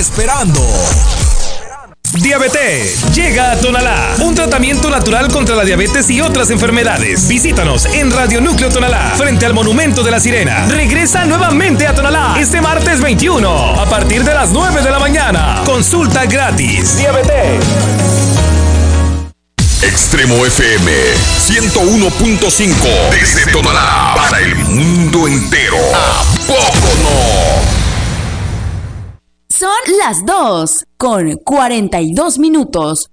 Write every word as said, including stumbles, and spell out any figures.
esperando. Diabetes llega a Tonalá, un tratamiento natural contra la diabetes y otras enfermedades. Visítanos en Radio Núcleo Tonalá, frente al Monumento de la Sirena. Regresa nuevamente a Tonalá este martes veintiuno, a partir de las nueve de la mañana. Consulta gratis. Diabetes. Extremo F M ciento uno punto cinco desde Tonalá para el mundo entero. ¿A poco no? Son las dos con cuarenta y dos minutos.